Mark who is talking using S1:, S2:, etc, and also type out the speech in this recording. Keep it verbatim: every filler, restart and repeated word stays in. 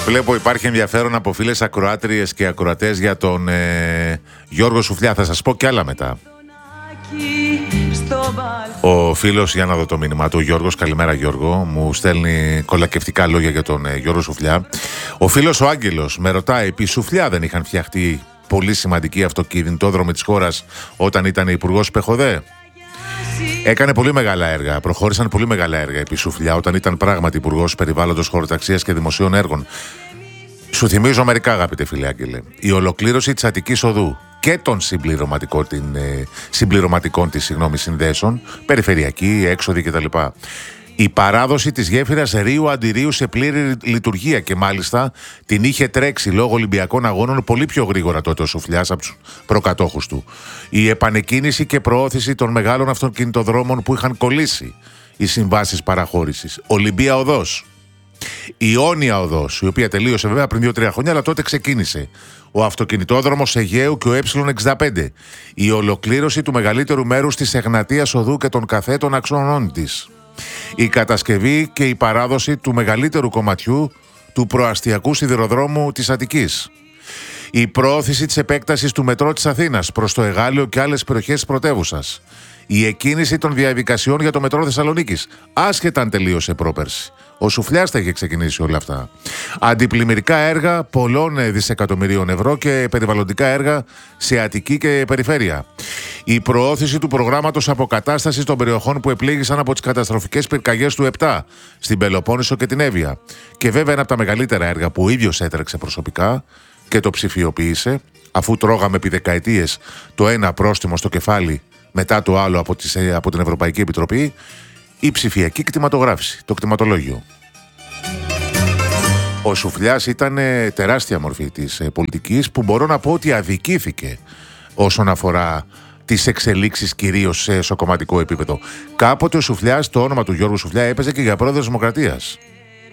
S1: Βλέπω υπάρχει ενδιαφέρον από φίλες ακροάτριες και ακροατές για τον ε, Γιώργο Σουφλιά. Θα σας πω κι άλλα μετά. Ο φίλος, για να δω το μήνυμα του, ο Γιώργος, καλημέρα Γιώργο, μου στέλνει κολακευτικά λόγια για τον ε, Γιώργο Σουφλιά. Ο φίλος ο Άγγελος με ρωτάει, επί Σουφλιά δεν είχαν φτιαχτεί πολύ σημαντικοί αυτοκινητόδρομοι της χώρας όταν ήταν υπουργός Πεχοδέ? Έκανε πολύ μεγάλα έργα, προχώρησαν πολύ μεγάλα έργα επί Σουφλιά όταν ήταν πράγματι υπουργός περιβάλλοντος, χωροταξίας και δημοσίων έργων. Σου θυμίζω μερικά, αγαπητέ φίλε Άγγελε. Η ολοκλήρωση της Αττικής Οδού και των συμπληρωματικών, την, ε, συμπληρωματικών της συγγνώμη, συνδέσεων, περιφερειακή, έξοδη κτλ. Η παράδοση της γέφυρας Ρίου Αντιρίου σε πλήρη λειτουργία και μάλιστα την είχε τρέξει λόγω Ολυμπιακών Αγώνων πολύ πιο γρήγορα τότε ο Σουφλιάς από τους προκατόχους του. Η επανεκκίνηση και προώθηση των μεγάλων αυτοκινητοδρόμων που είχαν κολλήσει οι συμβάσεις παραχώρησης. Ολυμπία Οδός. Η Όνια Οδός, η οποία τελείωσε βέβαια πριν δύο τρία χρόνια, αλλά τότε ξεκίνησε. Ο αυτοκινητόδρομος Αιγαίου και ο Ε εξήντα πέντε. Η ολοκλήρωση του μεγαλύτερου μέρους της Εγνατίας Οδού και των καθέτων αξώνων της. Η κατασκευή και η παράδοση του μεγαλύτερου κομματιού του προαστιακού σιδηροδρόμου της Αττικής. Η προώθηση της επέκτασης του μετρό της Αθήνας προς το Εγάλεο και άλλες περιοχές της πρωτεύουσας. Η εκκίνηση των διαδικασιών για το μετρό Θεσσαλονίκης, άσχετα αν τελείωσε πρόπερση. Ο Σουφλιάς τα είχε ξεκινήσει όλα αυτά. Αντιπλημμυρικά έργα πολλών δισεκατομμυρίων ευρώ και περιβαλλοντικά έργα σε Αττική και περιφέρεια. Η προώθηση του προγράμματος αποκατάστασης των περιοχών που επλήγησαν από τις καταστροφικές πυρκαγιές του επτά στην Πελοπόννησο και την Εύβοια. Και βέβαια ένα από τα μεγαλύτερα έργα που ο ίδιος έτρεξε προσωπικά και το ψηφιοποίησε, αφού τρώγαμε επί δεκαετίες το ένα πρόστιμο στο κεφάλι μετά το άλλο από, τις, από την Ευρωπαϊκή Επιτροπή, η ψηφιακή κτηματογράφηση, το κτηματολόγιο. Ο Σουφλιάς ήταν τεράστια μορφή της πολιτικής που μπορώ να πω ότι αδικήθηκε όσον αφορά τις εξελίξεις κυρίως σε κομματικό επίπεδο. Κάποτε ο Σουφλιάς, το όνομα του Γιώργου Σουφλιά, έπαιζε και για πρόεδρος Δημοκρατίας.